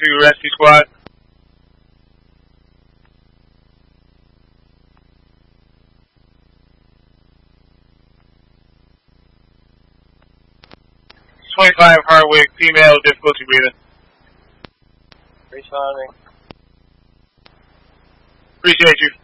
to rescue squad. .25 Hardwick, female, difficulty breathing. Responding. Appreciate you.